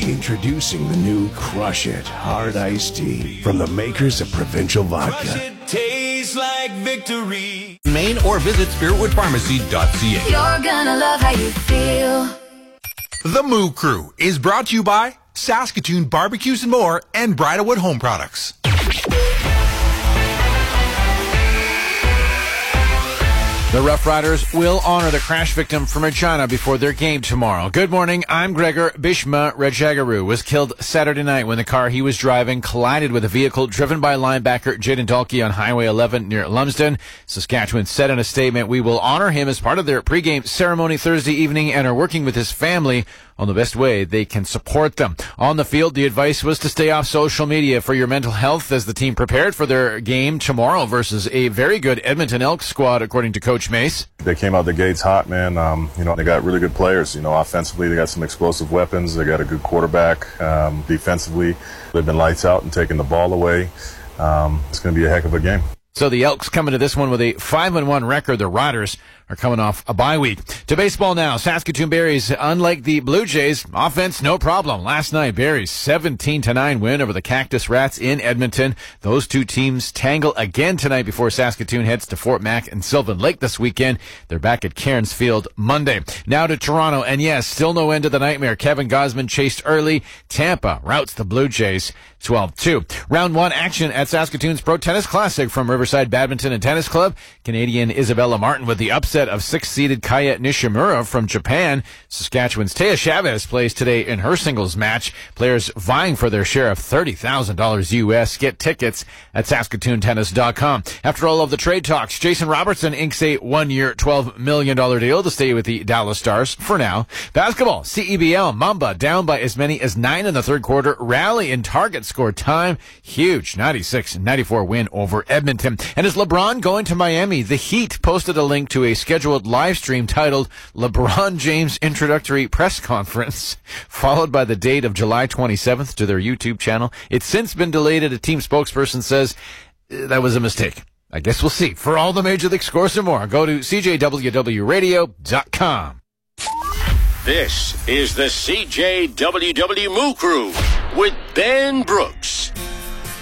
Introducing the new Crush It Hard Iced Tea from the makers of Provincial Vodka. Crush it, tastes like victory. Maine or visit spiritwoodpharmacy.ca. You're gonna love how you feel. The Moo Crew is brought to you by Saskatoon Barbecues and More and Bridalwood Home Products. The Rough Riders will honor the crash victim from Regina before their game tomorrow. Good morning, I'm Gregor Bishma Rejagaru was killed Saturday night when the car he was driving collided with a vehicle driven by linebacker Jaden Dalkey on Highway 11 near Lumsden. Saskatchewan said in a statement, "We will honor him as part of their pregame ceremony Thursday evening and are working with his family on the best way they can support them." On the field, the advice was to stay off social media for your mental health as the team prepared for their game tomorrow versus a very good Edmonton Elks squad, according to Coach Mace. They came out the gates hot, man. They got really good players. Offensively, they got some explosive weapons. They got a good quarterback. Defensively, they've been lights out and taking the ball away. It's going to be a heck of a game. So the Elks come into this one with a 5-1 record. The Riders are coming off a bye week. To baseball now. Saskatoon Berries, unlike the Blue Jays, offense no problem. Last night, Berries 17-9 win over the Cactus Rats in Edmonton. Those two teams tangle again tonight before Saskatoon heads to Fort Mac and Sylvan Lake this weekend. They're back at Cairns Field Monday. Now to Toronto, and yes, still no end to the nightmare. Kevin Gausman chased early. Tampa routs the Blue Jays 12-2. Round 1 action at Saskatoon's Pro Tennis Classic from Riverside Badminton and Tennis Club. Canadian Isabella Martin with the upset of 6th-seeded Kaya Nishimura from Japan. Saskatchewan's Taya Chavez plays today in her singles match. Players vying for their share of $30,000 US. Get tickets at SaskatoonTennis.com. After all of the trade talks, Jason Robertson inks a 1-year, $12 million deal to stay with the Dallas Stars for now. Basketball, CEBL, Mamba down by as many as 9 in the third quarter. Rally in target score time. Huge 96-94 win over Edmonton. And is LeBron going to Miami? The Heat posted a link to a scheduled live stream titled LeBron James Introductory Press Conference, followed by the date of July 27th to their YouTube channel. It's since been delayed. A team spokesperson says that was a mistake. I guess we'll see. For all the Major League scores and more, go to CJWWRadio.com. This is the CJWW Moo Crew with Ben Brooks.